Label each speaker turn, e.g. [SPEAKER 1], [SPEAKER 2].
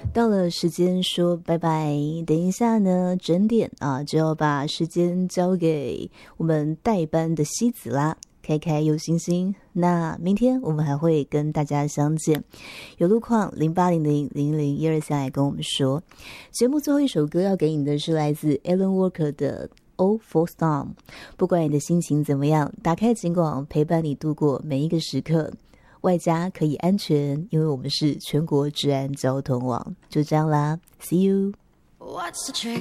[SPEAKER 1] 到了时间说拜拜，等一下呢整点啊就要把时间交给我们代班的西子啦，开开又星星。那明天我们还会跟大家相见，有路况0800000123来跟我们说。节目最后一首歌要给你的是来自 Alan Walker 的 All for Storm。 不管你的心情怎么样，打开警广陪伴你度过每一个时刻，外加可以安全，因为我们是全国治安交通网。就这样啦， See you。
[SPEAKER 2] What's the trick?